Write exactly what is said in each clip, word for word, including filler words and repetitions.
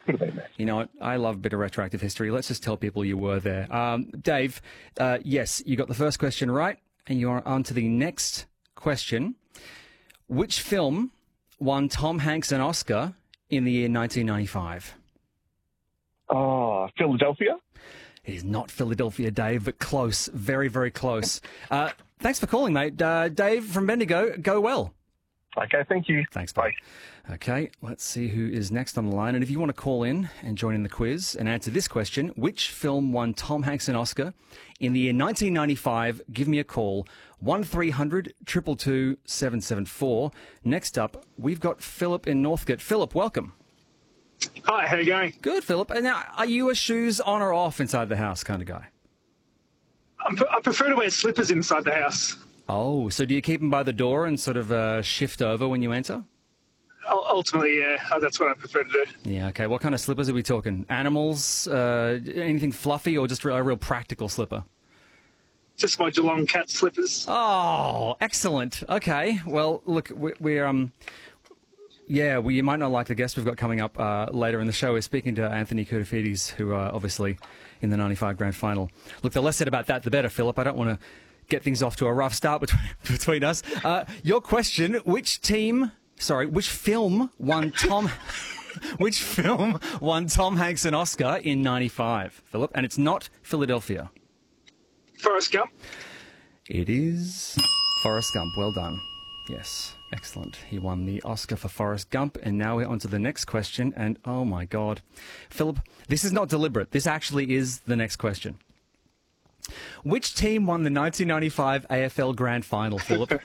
Could have been there. You know what? I love a bit of retroactive history. Let's just tell people you were there. Um, Dave, uh, yes, you got the first question right, and you're on to the next question. Which film won Tom Hanks an Oscar in the year nineteen ninety-five? Oh, Philadelphia? It is not Philadelphia, Dave, but close. Very, very close. Uh, thanks for calling, mate. Uh, Dave from Bendigo, go well. Okay, thank you. Thanks, bye. Okay, let's see who is next on the line. And if you want to call in and join in the quiz and answer this question, which film won Tom Hanks an Oscar in the year nineteen ninety-five? Give me a call, one three hundred, two two two, seven seven four. Next up, we've got Philip in Northcote. Philip, welcome. Hi, how you going? Good, Philip. And now, are you a shoes on or off inside the house kind of guy? I'm, I prefer to wear slippers inside the house. Oh, so do you keep them by the door and sort of uh, shift over when you enter? U- Ultimately, yeah, uh, that's what I prefer to do. Yeah, okay. What kind of slippers are we talking? Animals, uh, anything fluffy, or just a real practical slipper? Just my Geelong cat slippers. Oh, excellent. Okay. Well, look, we- we're... um. Yeah, well, you might not like the guest we've got coming up uh, later in the show. We're speaking to Anthony Koutafidis, who are obviously in the ninety-five grand final. Look, the less said about that, the better, Philip. I don't want to get things off to a rough start between, between us. Uh, your question, which team, sorry, which film won Tom... which film won Tom Hanks an Oscar in ninety-five, Philip? And it's not Philadelphia. Forrest Gump. It is Forrest Gump. Well done. Yes, excellent. He won the Oscar for Forrest Gump, and now we're on to the next question, and oh my God. Philip, this is not deliberate. This actually is the next question. Which team won the nineteen ninety-five A F L Grand Final, Philip?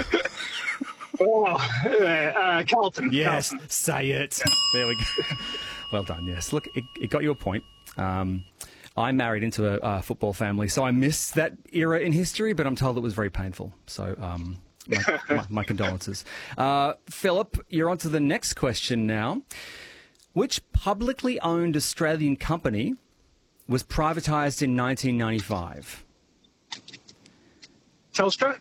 Oh, uh, uh, Carlton. Yes, Carlton. say it. There we go. Well done, yes. Look, it, it got you a point. Um, I married into a uh, football family, so I missed that era in history, but I'm told it was very painful. So... Um, My, my, my condolences. Uh, Philip, you're on to the next question now. Which publicly owned Australian company was privatised in nineteen ninety-five? Telstra.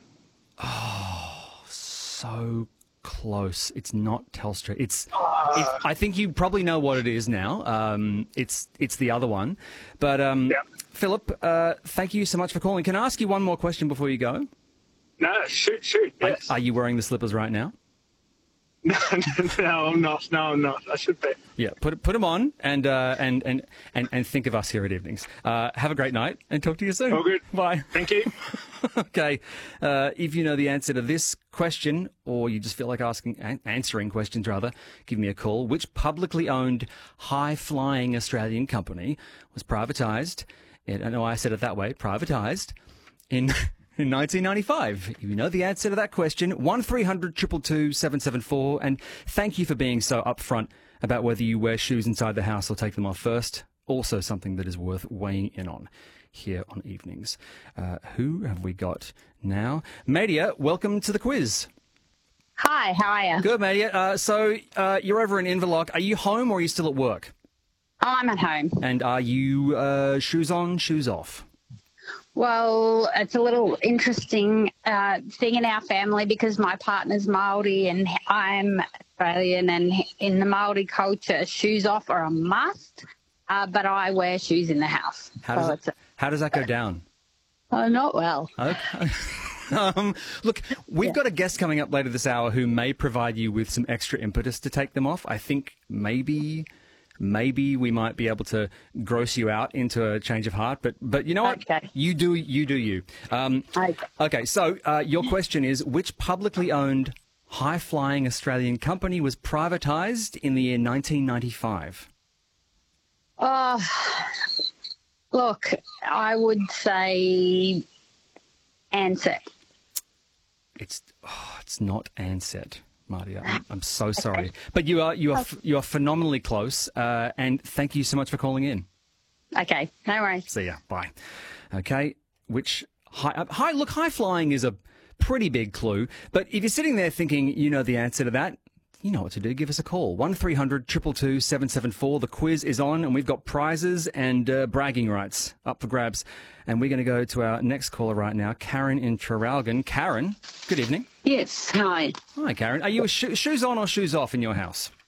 Oh, so close. It's not Telstra. It's. Uh, it, I think you probably know what it is now. Um, it's it's the other one. But um, yeah. Philip, uh, thank you so much for calling. Can I ask you one more question before you go? No, shoot, shoot. Yes. Are, are you wearing the slippers right now? No, no, I'm not. No, I'm not. I should be. Yeah, put put them on and uh, and, and and and think of us here at Evenings. Uh, have a great night and talk to you soon. All good. Bye. Thank you. Okay. Uh, if you know the answer to this question, or you just feel like asking an- answering questions rather, give me a call. Which publicly owned high flying Australian company was privatised? I know I said it that way. Privatised in. In nineteen ninety-five. If you know the answer to that question, one three hundred, two two two, seven seven four. And thank you for being so upfront about whether you wear shoes inside the house or take them off first. Also something that is worth weighing in on here on Evenings. Uh, who have we got now? Madia, welcome to the quiz. Hi, how are you? Good, Madia. Uh, so uh, you're over in Inverloch. Are you home or are you still at work? Oh, I'm at home. And are you uh, shoes on, shoes off? Well, it's a little interesting uh, thing in our family because my partner's Māori and I'm Australian, and in the Māori culture, shoes off are a must, uh, but I wear shoes in the house. How so does, it's it, how does that go down? Oh, not well. Okay. um, look, we've Yeah. got a guest coming up later this hour who may provide you with some extra impetus to take them off. I think maybe... Maybe we might be able to gross you out into a change of heart, but but you know what? Okay. You do you do you. Um, Okay. okay, so uh, your question is, which publicly owned high-flying Australian company was privatised in the year nineteen ninety-five? Oh, look, I would say Ansett. It's oh, it's not Ansett. Marty, I'm, I'm so sorry, but you are you are you are phenomenally close, uh, and thank you so much for calling in. Okay, no worries. See ya. Bye. Okay, which high, uh, high look high flying is a pretty big clue, but if you're sitting there thinking you know the answer to that, you know what to do. Give us a call. one three hundred, two two two, seven seven four. The quiz is on, and we've got prizes and uh, bragging rights up for grabs. And we're going to go to our next caller right now, Karen in Traralgon. Karen, good evening. Yes, hi. Hi, Karen. Are you a sho- shoes on or shoes off in your house?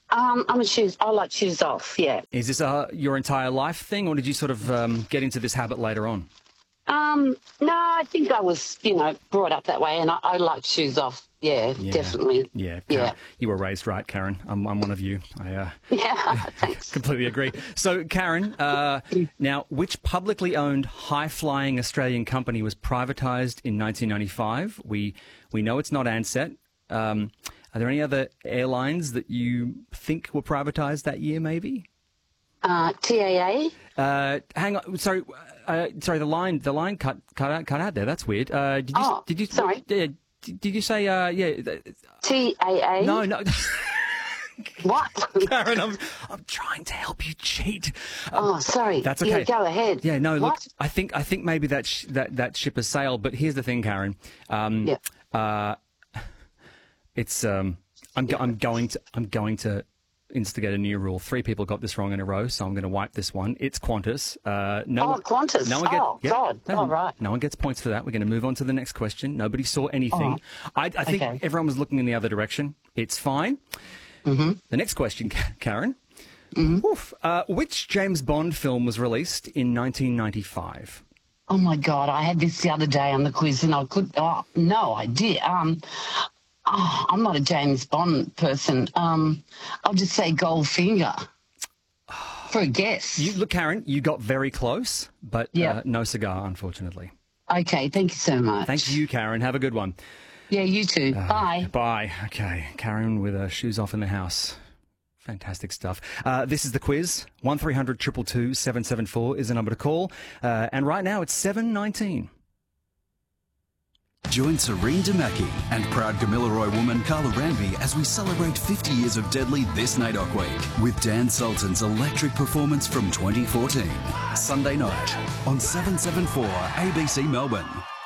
Um, I'm a shoes. I like shoes off. Yeah. Is this a, your entire life thing, or did you sort of um, get into this habit later on? Um, no, I think I was, you know, brought up that way, and I, I like shoes off. Yeah, Yeah. definitely. Yeah, Yeah. Karen, you were raised right, Karen. I'm, I'm one of you. I uh, Yeah. Thanks. completely agree. So, Karen, uh, now, which publicly owned high-flying Australian company was privatised in nineteen ninety-five? We we know it's not Ansett. Um, are there any other airlines that you think were privatised that year, maybe? Uh, T A A. Uh, hang on, sorry, uh, sorry. The line, the line cut, cut out, cut out there. That's weird. Uh, did you? Oh, did you? sorry. Yeah, did did you say? Uh, yeah. th- T A A. No, no. What? Karen, I'm, I'm trying to help you cheat. Oh, sorry. That's okay. Yeah, go ahead. Yeah, no, look, What? I think I think maybe that sh- that that ship has sailed. But here's the thing, Karen. Um, Yeah. Uh, it's um, I'm go- I'm going to I'm going to instigate a new rule. Three people got this wrong in a row, so I'm going to wipe this one. It's Qantas. Uh, no Oh, one, Qantas. No one get- Oh, yeah, God. no, All right. No one gets points for that. We're going to move on to the next question. Nobody saw anything. I, I think Okay. everyone was looking in the other direction. It's fine. Mm-hmm. The next question, Karen. Oof. Uh, which James Bond film was released in nineteen ninety-five? Oh my God! I had this the other day on the quiz, and I could. Oh no, I did. Um, oh, I'm not a James Bond person. Um, I'll just say Goldfinger for a guess. You, look, Karen, you got very close, but Yeah. uh, no cigar, unfortunately. Okay, thank you so much. Thank you, Karen. Have a good one. Yeah, you too. Bye. Bye. Okay, Karen with her shoes off in the house. Fantastic stuff. Uh, this is the quiz. one three hundred two two two seven seven four is the number to call. Uh, and right now it's seven nineteen. Join Serene Damaki and proud Gamilaroi woman Carla Ranby as we celebrate fifty years of Deadly this N A I D O C week with Dan Sultan's electric performance from twenty fourteen. Sunday night on seven seven four A B C Melbourne.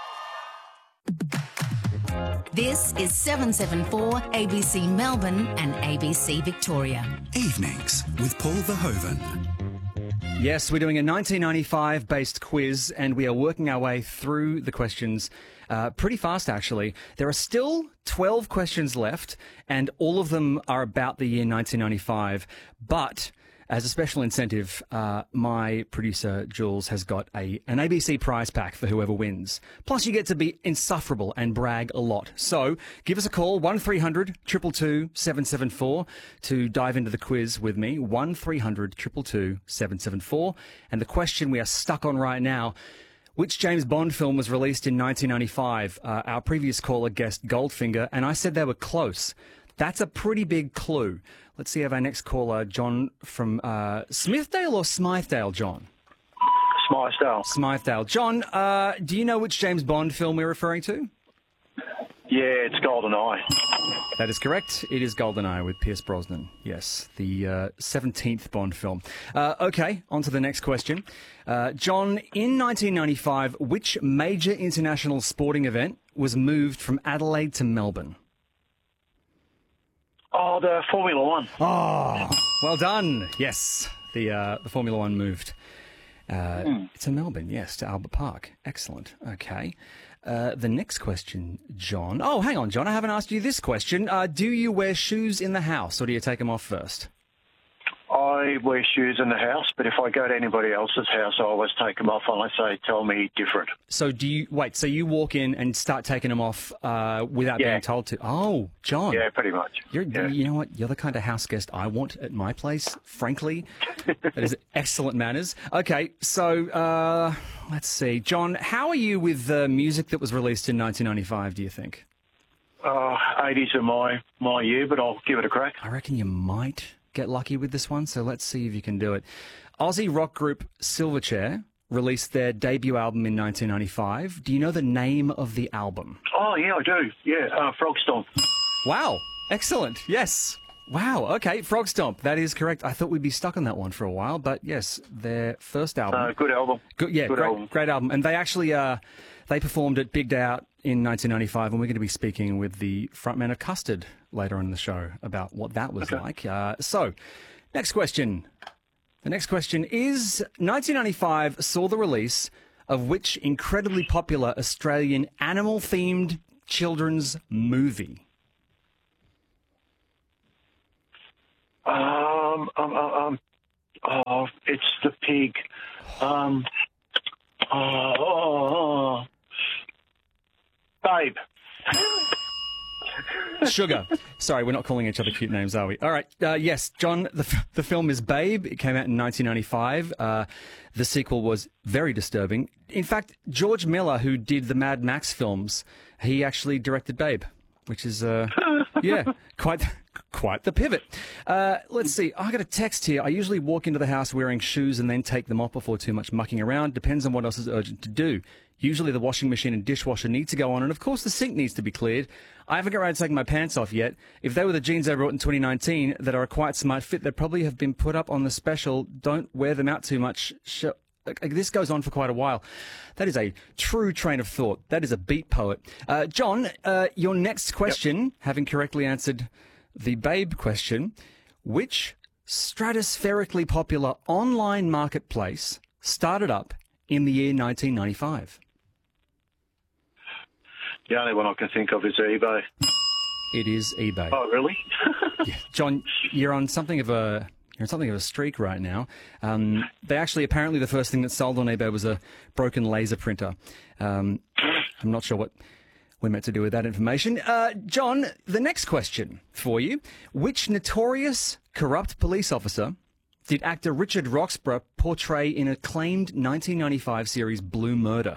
This is seven seven four A B C Melbourne and A B C Victoria. Evenings with Paul Verhoeven. Yes, we're doing a nineteen ninety-five based quiz and we are working our way through the questions uh, pretty fast, actually. There are still twelve questions left and all of them are about the year nineteen ninety-five. But as a special incentive, uh, my producer, Jules, has got a an A B C prize pack for whoever wins. Plus, you get to be insufferable and brag a lot. So give us a call, one three hundred two two two seven seven four, to dive into the quiz with me, one three hundred two two two seven seven four. And the question we are stuck on right now, which James Bond film was released in nineteen ninety-five? Uh, our previous caller guessed Goldfinger, and I said they were close. That's a pretty big clue. Let's see if our next caller, John from uh, Smithdale or Smythdale, John? Smythdale. Smythdale. John, uh, do you know which James Bond film we're referring to? Yeah, it's GoldenEye. That is correct. It is GoldenEye with Pierce Brosnan. Yes, the uh, seventeenth Bond film. Uh, okay, on to the next question. Uh, John, in nineteen ninety-five, which major international sporting event was moved from Adelaide to Melbourne? Oh, the Formula One. Oh, well done. Yes, the uh, the Formula One moved. Uh, Hmm. It's in Melbourne, yes, to Albert Park. Excellent. Okay. Uh, the next question, John. Oh, hang on, John. I haven't asked you this question. Uh, do you wear shoes in the house, or do you take them off first? I wear shoes in the house, but if I go to anybody else's house, I always take them off unless they tell me different. So do you wait? So you walk in and start taking them off uh, without Yeah. being told to? Oh, John. Yeah, pretty much. You're, Yeah. You know what? You're the kind of house guest I want at my place, frankly. That is excellent manners. Okay, so uh, let's see. John, how are you with the music that was released in nineteen ninety-five, do you think? Uh, eighties are my, my year, but I'll give it a crack. I reckon you might get lucky with this one, so let's see if you can do it. Aussie rock group Silverchair released their debut album in nineteen ninety-five. Do you know the name of the album? Oh, yeah, I do. Yeah, uh, Frog Stomp. Wow. Excellent. Yes. Wow. Okay. Frog Stomp. That is correct. I thought we'd be stuck on that one for a while, but yes, their first album. Uh, good album. Good, yeah, good great, album. great album. And they actually uh, they performed at Big Day Out in nineteen ninety-five, and we're going to be speaking with the frontman of Custard later on in the show about what that was Okay. like. Uh, so, next question. The next question is, nineteen ninety-five saw the release of which incredibly popular Australian animal-themed children's movie? Um, um, um, um, oh, it's the pig. Um, oh, oh, oh. Babe. Sugar. Sorry, we're not calling each other cute names, are we? All right. Uh, yes, John, the, f- the film is Babe. It came out in nineteen ninety-five. Uh, the sequel was very disturbing. In fact, George Miller, who did the Mad Max films, he actually directed Babe, which is, uh, yeah, quite... Quite the pivot. Uh, let's see. I got a text here. I usually walk into the house wearing shoes and then take them off before too much mucking around. Depends on what else is urgent to do. Usually the washing machine and dishwasher need to go on, and of course the sink needs to be cleared. I haven't got around to taking my pants off yet. If they were the jeans I bought in twenty nineteen that are a quite smart fit, they'd probably have been put up on the special don't wear them out too much. Sh- This goes on for quite a while. That is a true train of thought. That is a beat poet. Uh, John, uh, your next question, yep. having correctly answered the Babe question, which stratospherically popular online marketplace started up in the year nineteen ninety-five? The only one I can think of is eBay. It is eBay. Oh, really? Yeah. John, you're on something of a you're on something of a streak right now. Um, they actually apparently the first thing that sold on eBay was a broken laser printer. Um, I'm not sure what we're meant to do with that information. Uh, John, the next question for you. Which notorious corrupt police officer did actor Richard Roxburgh portray in acclaimed nineteen ninety-five series Blue Murder?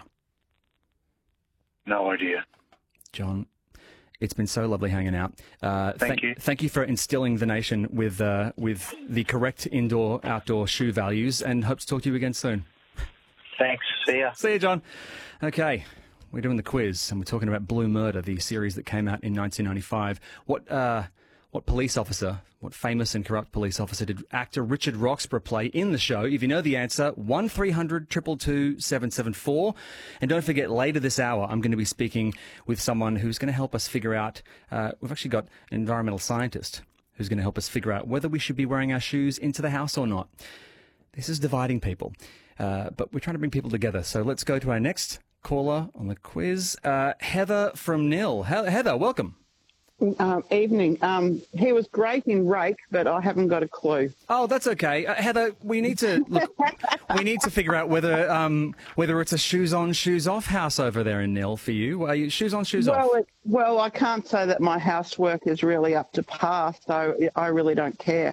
No idea. John, it's been so lovely hanging out. Uh, thank th- you. Thank you for instilling the nation with uh, with the correct indoor-outdoor shoe values, and hope to talk to you again soon. Thanks. See ya. See you, John. Okay. We're doing the quiz, and we're talking about Blue Murder, the series that came out in nineteen ninety-five. What uh, what police officer, what famous and corrupt police officer did actor Richard Roxburgh play in the show? If you know the answer, one three hundred two two two seven seven four. And don't forget, later this hour, I'm going to be speaking with someone who's going to help us figure out, uh, we've actually got an environmental scientist who's going to help us figure out whether we should be wearing our shoes into the house or not. This is dividing people, uh, but we're trying to bring people together. So let's go to our next caller on the quiz, uh, Heather from Nil. He- Heather, welcome. Um, evening. Um, he was great in Rake, but I haven't got a clue. Oh, that's okay, uh, Heather. We need to look. we need to figure out whether um, whether it's a shoes on, shoes off house over there in Nil for you. Are you shoes on, shoes well, off? It, well, I can't say that my housework is really up to par, so I really don't care.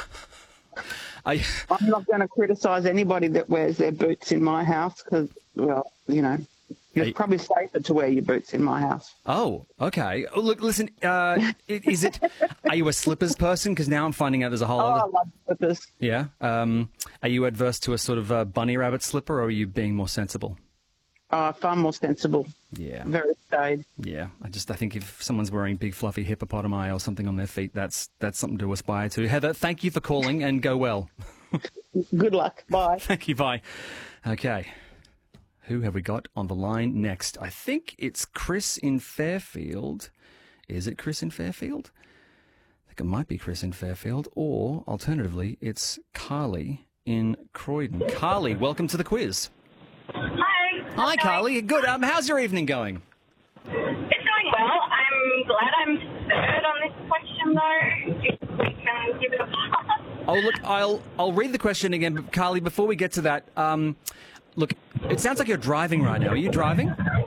You... I'm not going to criticise anybody that wears their boots in my house because, well, you know, it's you... probably safer to wear your boots in my house. Oh, okay. Oh, look, listen, uh, is it, are you a slippers person? Because now I'm finding out there's a whole oh, other... I love slippers. Yeah? Um, are you adverse to a sort of uh, bunny rabbit slipper, or are you being more sensible? Oh, far more sensible. Yeah. Very staid. Yeah. I just, I think if someone's wearing big fluffy hippopotami or something on their feet, that's that's something to aspire to. Heather, thank you for calling and go well. Good luck. Bye. Thank you. Bye. Okay. Who have we got on the line next? I think it's Chris in Fairfield. Is it Chris in Fairfield? I think it might be Chris in Fairfield, or alternatively, it's Carly in Croydon. Carly, welcome to the quiz. Hi. Hi, Carly. Good. Um, how's your evening going? It's going well. I'm glad I'm third on this question, though. If we can give it a pass. Oh, look, I'll I'll read the question again, but Carly, before we get to that, um, look, it sounds like you're driving right now. Are you driving?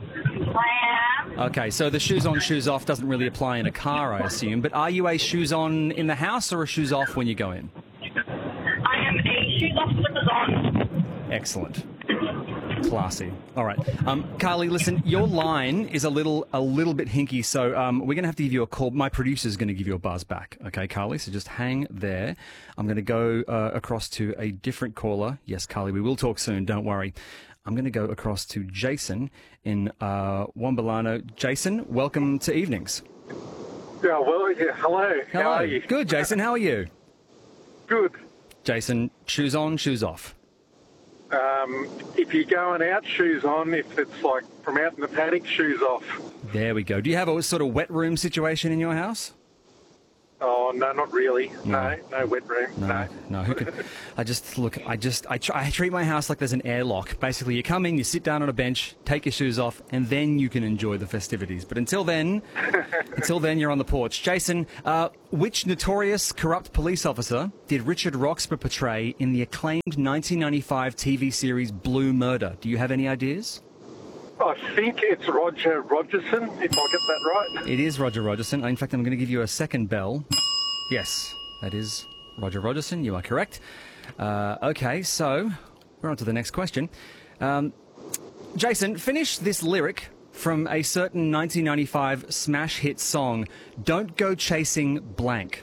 I am. Okay, so the shoes on, shoes off doesn't really apply in a car, I assume. But are you a shoes on in the house or a shoes off when you go in? I am a shoes off, slippers on. Excellent. Classy. All right. Um, Carly, listen, your line is a little a little bit hinky, so um, we're going to have to give you a call. My producer's going to give you a buzz back. Okay, Carly? So just hang there. I'm going to go uh, across to a different caller. Yes, Carly, we will talk soon. Don't worry. I'm going to go across to Jason in uh, Wombalano. Jason, welcome to Evenings. Yeah, well, yeah, hello. Hello. How are you? Good, Jason. How are you? Good. Jason, shoes on, shoes off. Um, if you're going out, shoes on. If it's like from out in the paddock, shoes off. There we go. Do you have a sort of wet room situation in your house? Oh, Oh, no, not really. No, no, no wet room. No. No, no. Who could? I just look. I just. I, try, I treat my house like there's an airlock. Basically, you come in, you sit down on a bench, take your shoes off, and then you can enjoy the festivities. But until then, until then, you're on the porch. Jason, uh, which notorious corrupt police officer did Richard Roxburgh portray in the acclaimed nineteen ninety-five T V series Blue Murder? Do you have any ideas? I think it's Roger Rogerson, if I get that right. It is Roger Rogerson. In fact, I'm going to give you a second bell. Yes, that is Roger Rogerson. You are correct. Uh, okay, so we're on to the next question. Um, Jason, finish this lyric from a certain nineteen ninety-five smash hit song, Don't Go Chasing Blank.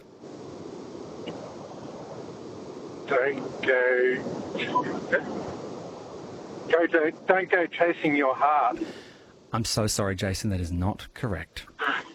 Don't go... Go, don't, don't go chasing your heart. I'm so sorry, Jason. That is not correct.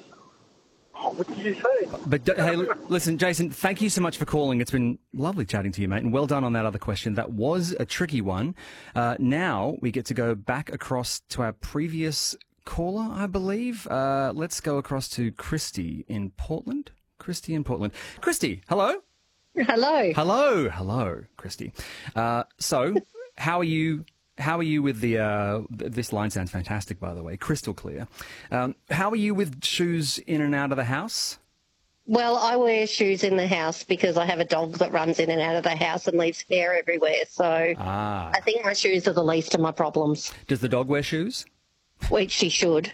Oh, what did you say? But d- hey, l- listen, Jason, thank you so much for calling. It's been lovely chatting to you, mate, and well done on that other question. That was a tricky one. Uh, now we get to go back across to our previous caller, I believe. Uh, let's go across to Christy in Portland. Christy in Portland. Christy, hello. Hello. Hello. Hello, Christy. Uh, so, how are you? How are you with the, uh, this line sounds fantastic, by the way, crystal clear. Um, how are you with shoes in and out of the house? Well, I wear shoes in the house because I have a dog that runs in and out of the house and leaves hair everywhere. So ah. I think my shoes are the least of my problems. Does the dog wear shoes? Which she should.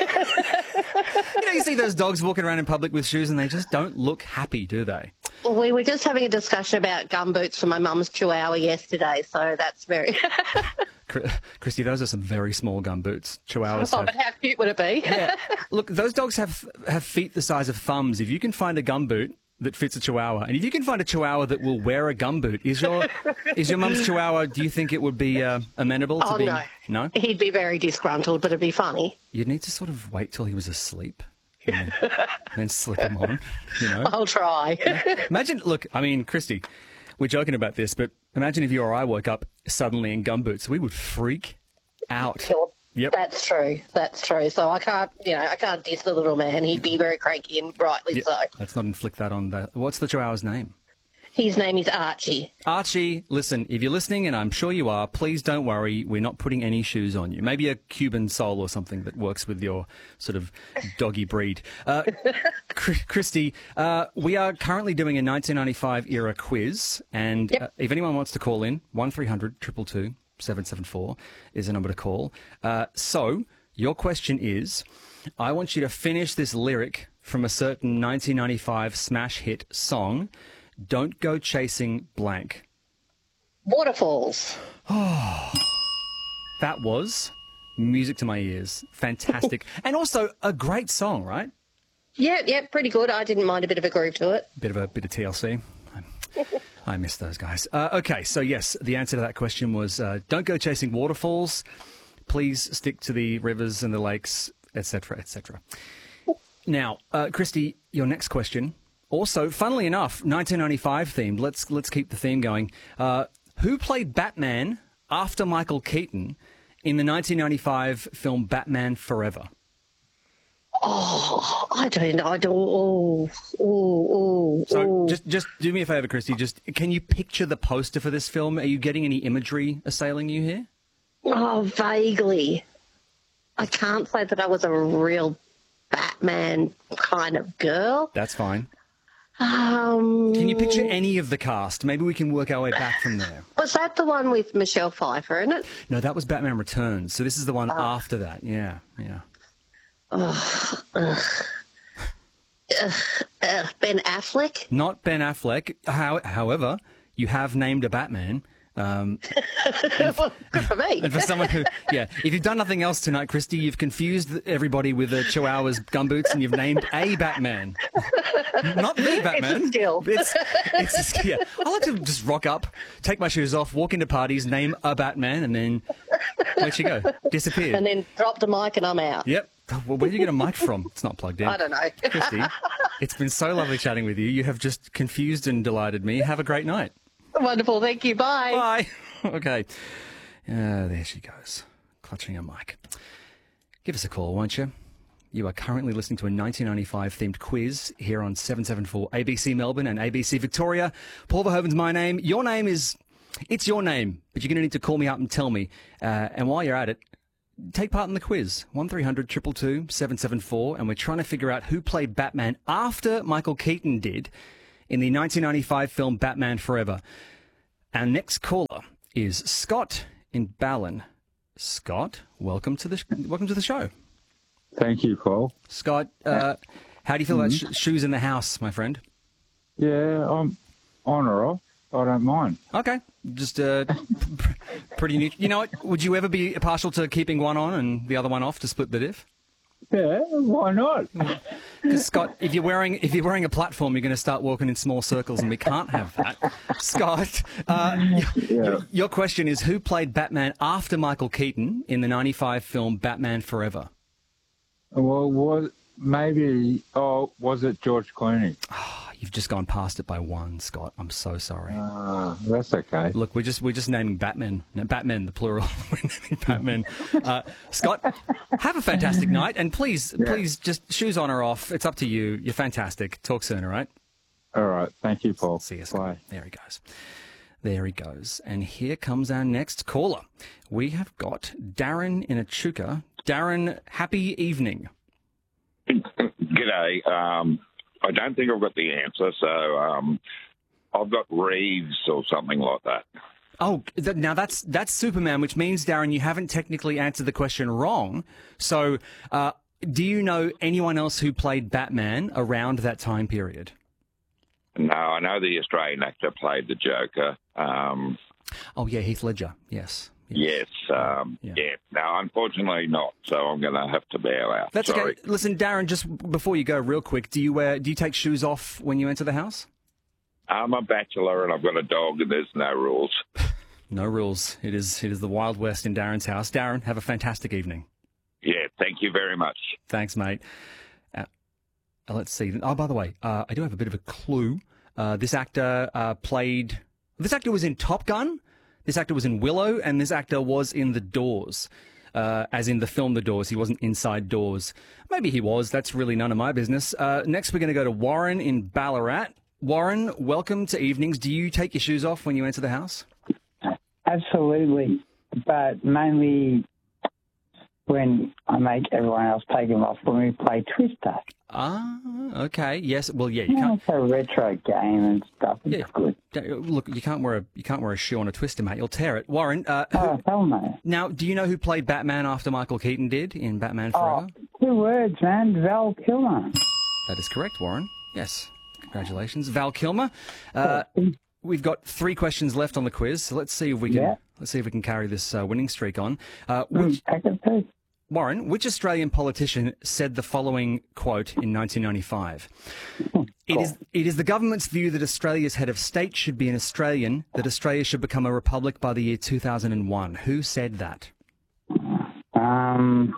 You know, you see those dogs walking around in public with shoes and they just don't look happy, do they? Well, we were just having a discussion about gumboots for my mum's chihuahua yesterday, so that's very... Christy, those are some very small gum boots. Chihuahuas Oh, have... but how cute would it be? Yeah. Look, those dogs have have feet the size of thumbs. If you can find a gum boot that fits a chihuahua, and if you can find a chihuahua that will wear a gum boot, is your is your mum's chihuahua, do you think it would be uh, amenable to Oh, being... no. No? He'd be very disgruntled, but it'd be funny. You'd need to sort of wait till he was asleep. And then, then slip him on, you know? I'll try. Imagine, look, I mean, Christy, we're joking about this, but imagine if you or I woke up suddenly in gumboots. We would freak out. Sure. Yep. That's true. That's true. So I can't, you know, I can't diss the little man. He'd be very cranky and rightly Yep. so. Let's not inflict that on the... What's the chihuahua's name? His name is Archie. Archie, listen, if you're listening, and I'm sure you are, please don't worry. We're not putting any shoes on you. Maybe a Cuban sole or something that works with your sort of doggy breed. Uh, Christy, uh, we are currently doing a nineteen ninety-five era quiz, and Yep. uh, if anyone wants to call in, one three hundred two two two seven seven four is the number to call. Uh, so, your question is, I want you to finish this lyric from a certain nineteen ninety-five smash hit song, Don't Go Chasing Blank. Waterfalls. Oh, that was music to my ears. Fantastic. And also a great song, right? Yeah, yeah, pretty good. I didn't mind a bit of a groove to it. Bit of a bit of T L C. I miss those guys. Uh, okay, so yes, the answer to that question was uh, don't go chasing waterfalls. Please stick to the rivers and the lakes, et cetera, et cetera. Now, uh, Christy, your next question. Also, funnily enough, nineteen ninety-five themed. Let's let's keep the theme going. Uh, who played Batman after Michael Keaton in the nineteen ninety-five film Batman Forever? Oh, I don't know. I don't. Oh, oh, oh. So oh. just just do me a favour, Christy. Just can you picture the poster for this film? Are you getting any imagery assailing you here? Oh, vaguely. I can't say that I was a real Batman kind of girl. That's fine. Um, Can you picture any of the cast? Maybe we can work our way back from there. Was that the one with Michelle Pfeiffer in it? No, that was Batman Returns. So this is the one Oh. after that. Yeah, yeah. Oh, ugh. Ugh, ugh. Ben Affleck? Not Ben Affleck. How, however, you have named a Batman. Um, Well, good for me. and for someone who, yeah, if you've done nothing else tonight, Christy, you've confused everybody with the Chihuahua's gumboots and you've named a Batman. Not the Batman. It's a skill. It's, it's just, yeah. I like to just rock up, take my shoes off, walk into parties, name a Batman, and then where'd you go? Disappeared. And then drop the mic and I'm out. Yep. Well, where did you get a mic from? It's not plugged in. I don't know. Christy, it's been so lovely chatting with you. You have just confused and delighted me. Have a great night. Wonderful. Thank you. Bye. Bye. Okay. Uh, there she goes, clutching a mic. Give us a call, won't you? You are currently listening to a nineteen ninety-five themed quiz here on seven seventy-four A B C Melbourne and A B C Victoria. Paul Verhoeven's my name. Your name is... It's your name, but you're going to need to call me up and tell me. Uh, and while you're at it, take part in the quiz. one three hundred two two two seven seven four. And we're trying to figure out who played Batman after Michael Keaton did in the nineteen ninety-five film Batman Forever. Our next caller is Scott in Ballin. Scott, welcome to the welcome to the show. Thank you, Paul. Scott, uh, how do you feel mm-hmm. about sh- shoes in the house, my friend? Yeah, I'm on or off. I don't mind. Okay, just uh, p- pretty neat. You know what? Would you ever be partial to keeping one on and the other one off to split the diff? Yeah, why not? Because Scott, if you're wearing if you're wearing a platform, you're going to start walking in small circles, and we can't have that. Scott, uh, yeah. your question is: who played Batman after Michael Keaton in the ninety-five film Batman Forever? Well, was maybe? Oh, was it George Clooney? Oh, you've just gone past it by one, Scott. I'm so sorry. Uh, that's okay. Look, we're just we're just naming Batman. No, Batman, the plural. We're naming Batman. Uh, Scott, have a fantastic night, and please, yeah. please, just shoes on or off. It's up to you. You're fantastic. Talk soon, all right? All right. Thank you, Paul. See you, Scott. Bye. There he goes. There he goes. And here comes our next caller. We have got Darren in Echuca. Darren, happy evening. G'day. Um, I don't think I've got the answer, so um, I've got Reeves or something like that. Oh, th- now that's that's Superman, which means, Darren, you haven't technically answered the question wrong. So uh, do you know anyone else who played Batman around that time period? No, I know the Australian actor played the Joker. Um, oh, yeah, Heath Ledger, yes. Yes, um, yeah. yeah. No, unfortunately not. So I'm going to have to bow out. That's Sorry. okay. Listen, Darren, just before you go, real quick, do you wear? Do you take shoes off when you enter the house? I'm a bachelor and I've got a dog, and there's no rules. No rules. It is. It is the Wild West in Darren's house. Darren, have a fantastic evening. Yeah, thank you very much. Thanks, mate. Uh, let's see. Oh, by the way, uh, I do have a bit of a clue. Uh, this actor uh, played. This actor was in Top Gun. This actor was in Willow, and this actor was in The Doors, uh, as in the film The Doors. He wasn't inside Doors. Maybe he was. That's really none of my business. Uh, next, we're going to go to Warren in Ballarat. Warren, welcome to Evenings. Do you take your shoes off when you enter the house? Absolutely, but mainly when I make everyone else take them off when we play Twister. Ah, okay. Yes. Well, yeah. You yeah, can't. It's a retro game and stuff. It's yeah. good. Look, you can't wear a you can't wear a shoe on a Twister, mate. You'll tear it. Warren. Uh, oh, hell no. Now, do you know who played Batman after Michael Keaton did in Batman Forever? Oh, two words, man. Val Kilmer. That is correct, Warren. Yes. Congratulations, Val Kilmer. Uh, we've got three questions left on the quiz, so let's see if we can yeah. let's see if we can carry this uh, winning streak on. Uh, which, mm, Warren, which Australian politician said the following quote in nineteen ninety-five? It is, it is the government's view that Australia's head of state should be an Australian, that Australia should become a republic by the year two thousand one. Who said that? Um,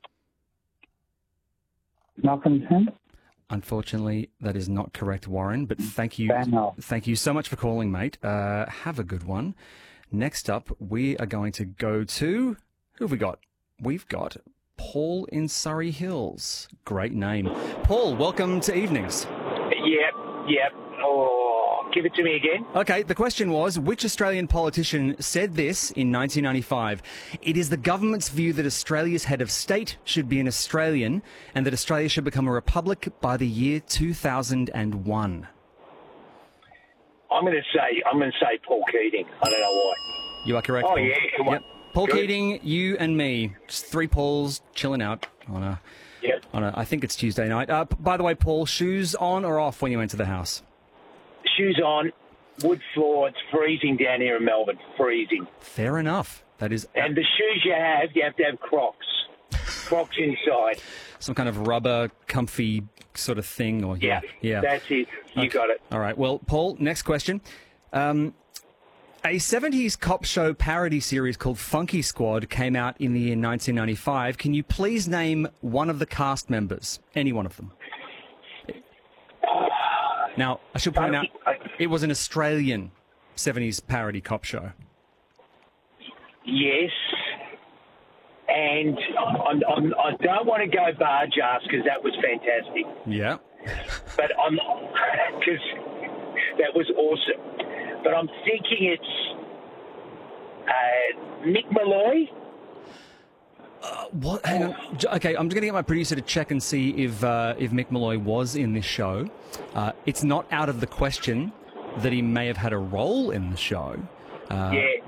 Malcolm Turnbull. Unfortunately, that is not correct, Warren, but thank you Banner. thank you so much for calling, mate. Uh, have a good one. Next up, we are going to go to... Who have we got? We've got Paul in Surrey Hills. Great name. Paul, welcome to Evenings. Yep, yep. Oh, give it to me again. Okay, the question was, which Australian politician said this in nineteen ninety-five? It is the government's view that Australia's head of state should be an Australian and that Australia should become a republic by the year two thousand one. I'm going to say, I'm going to say Paul Keating. I don't know why. You are correct. Oh, Paul. yeah. Yep. Paul Good. Keating, you and me, just three Pauls chilling out on a, yep. on a, I think it's Tuesday night. Uh, p- by the way, Paul, shoes on or off when you enter the house? Shoes on, wood floor. It's freezing down here in Melbourne. Freezing. Fair enough. That is. And the shoes you have, you have to have Crocs. Crocs inside. Some kind of rubber, comfy sort of thing, or yeah, yeah. That's it. You okay. got it. All right. Well, Paul, next question. Um, a seventies cop show parody series called Funky Squad came out in the year nineteen ninety-five. Can you please name one of the cast members? Any one of them. Now, I should point out, it was an Australian seventies parody cop show. Yes. And I'm, I'm, I don't want to go barge ass because that was fantastic. Yeah. But I'm because that was awesome. But I'm thinking it's uh, Mick Malloy. Uh, what? Hang on. J- Okay, I'm just going to get my producer to check and see if uh, if Mick Malloy was in this show. Uh, it's not out of the question that he may have had a role in the show. Uh, Yeah,